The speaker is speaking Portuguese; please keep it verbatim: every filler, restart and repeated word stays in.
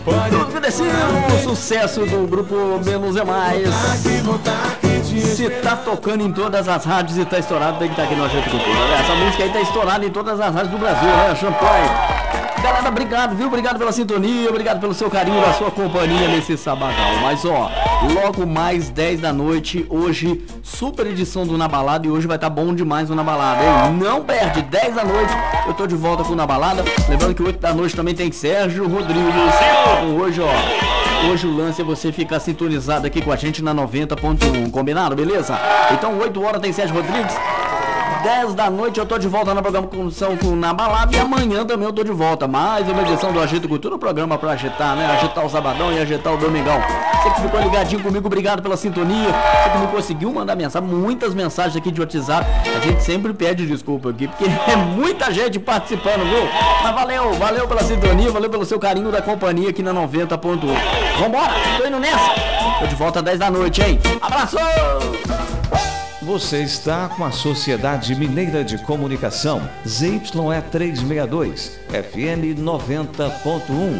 Tudo que desceu, o sucesso do grupo Menos é Mais. Se tá tocando em todas as rádios e tá estourado, tem que estar aqui no Agito Cultura. Essa música aí tá estourada em todas as rádios do Brasil, né? Champanhe. Galera, obrigado, viu? Obrigado pela sintonia, obrigado pelo seu carinho, da sua companhia nesse sabadão. Mas ó, logo mais dez da noite, hoje, super edição do Na Balada, e hoje vai estar tá bom demais o Na Balada, hein? Não perde, dez da noite, eu tô de volta com o Na Balada. Lembrando que oito da noite também tem Sérgio Rodrigues. Hoje, ó, hoje o lance é você ficar sintonizado aqui com a gente na noventa ponto um, combinado, beleza? Então, oito horas tem Sérgio Rodrigues. dez da noite eu tô de volta na programação com Na Balada, e amanhã também eu tô de volta. Mais uma edição do Agito Cultura, um programa pra agitar, né? Agitar o sabadão e agitar o domingão. Você que ficou ligadinho comigo, obrigado pela sintonia. Você que não conseguiu mandar mensagem, muitas mensagens aqui de WhatsApp. A gente sempre pede desculpa aqui, porque é muita gente participando, viu? Mas valeu, valeu pela sintonia, valeu pelo seu carinho da companhia aqui na noventa ponto um. Vambora, tô indo nessa. Tô de volta às dez da noite, hein? Abraço! Você está com a Sociedade Mineira de Comunicação, Z Y E trezentos e sessenta e dois, F M noventa ponto um.